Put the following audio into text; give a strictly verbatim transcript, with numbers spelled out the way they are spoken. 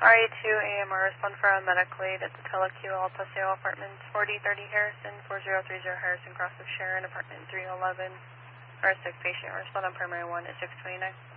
R A two A M R, respond for a medical aid at the Teleq Al Paseo Apartments, forty thirty Harrison, four zero three zero Harrison, cross of Sharon, apartment three eleven. For a sick patient, respond on primary one at six twenty-nine.